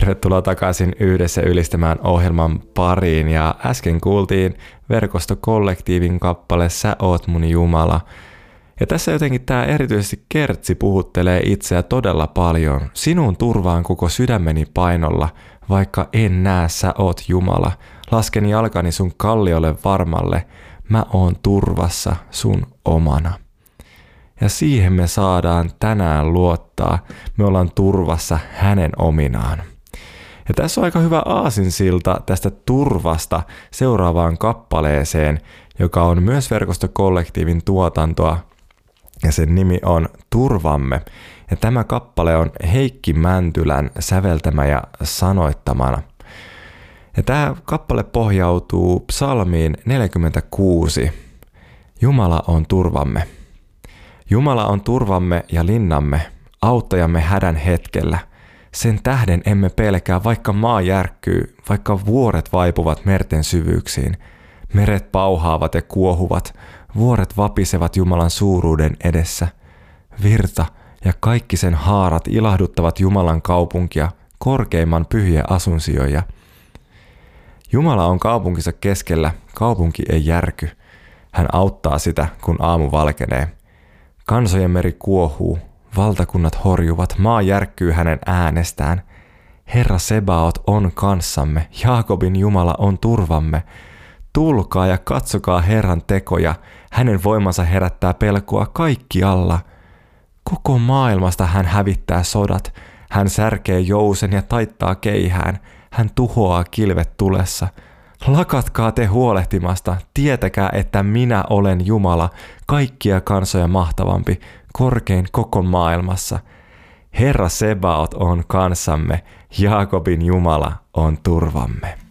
Tervetuloa takaisin Yhdessä ylistämään ohjelman pariin ja äsken kuultiin Verkostokollektiivin kappale Sä oot mun Jumala. Ja tässä jotenkin tää erityisesti Kertsi puhuttelee itseä todella paljon. Sinun turvaan koko sydämeni painolla, vaikka en näe sä oot Jumala. Lasken jalkani sun kalliolle varmalle, mä oon turvassa sun omana. Ja siihen me saadaan tänään luottaa, me ollaan turvassa hänen ominaan. Ja tässä on aika hyvä aasinsilta tästä turvasta seuraavaan kappaleeseen, joka on myös Verkostokollektiivin tuotantoa, ja sen nimi on Turvamme. Ja tämä kappale on Heikki Mäntylän säveltämä ja sanoittamana. Ja tämä kappale pohjautuu psalmiin 46. Jumala on turvamme. Jumala on turvamme ja linnamme, auttajamme hädän hetkellä. Sen tähden emme pelkää, vaikka maa järkkyy, vaikka vuoret vaipuvat merten syvyyksiin. Meret pauhaavat ja kuohuvat, vuoret vapisevat Jumalan suuruuden edessä. Virta ja kaikki sen haarat ilahduttavat Jumalan kaupunkia, korkeimman pyhiä asunsijoja. Jumala on kaupunkinsa keskellä, kaupunki ei järky. Hän auttaa sitä, kun aamu valkenee. Kansojen meri kuohuu, valtakunnat horjuvat, maa järkkyy hänen äänestään. Herra Sebaot on kanssamme, Jaakobin Jumala on turvamme. Tulkaa ja katsokaa Herran tekoja, hänen voimansa herättää pelkoa kaikkialla. Koko maailmasta hän hävittää sodat, hän särkee jousen ja taittaa keihään, hän tuhoaa kilvet tulessa. Lakatkaa te huolehtimasta, tietäkää, että minä olen Jumala, kaikkia kansoja mahtavampi, korkein koko maailmassa. Herra Sebaot on kanssamme, Jaakobin Jumala on turvamme.